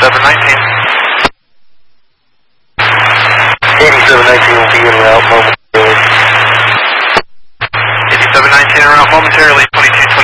8719. 8719 will be en route momentarily. 8719 en route momentarily, 2220.